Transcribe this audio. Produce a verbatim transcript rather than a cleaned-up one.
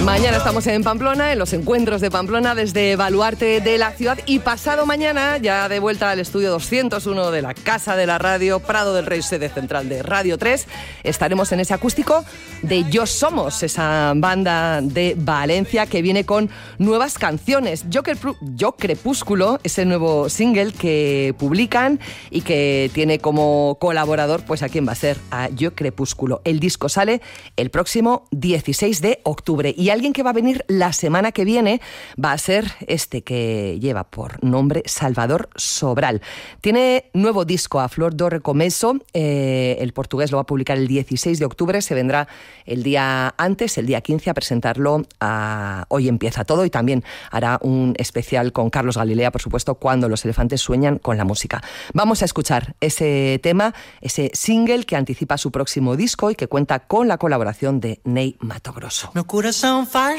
Mañana estamos en Pamplona, en los encuentros de Pamplona desde Baluarte de la ciudad, y pasado mañana ya de vuelta al estudio doscientos uno de la Casa de la Radio, Prado del Rey, sede central de Radio tres. Estaremos en ese acústico de Yo Somos, esa banda de Valencia que viene con nuevas canciones. Yo, Crepú- Yo Crepúsculo es el nuevo single que publican y que tiene como colaborador, pues ¿a quién va a ser? A Yo Crepúsculo. El disco sale el próximo dieciséis de octubre y alguien que va a venir la semana que viene va a ser este que lleva por nombre Salvador Sobral. Tiene nuevo disco, A Flor do Recomeço. Eh, el portugués lo va a publicar el dieciséis de octubre. Se vendrá el día antes, el día quince, a presentarlo a Hoy Empieza Todo, y también hará un especial con Carlos Galilea, por supuesto, Cuando los elefantes sueñan con la música. Vamos a escuchar ese tema, ese single que anticipa su próximo disco y que cuenta con la colaboración de Ney Matogrosso. Meu coração faz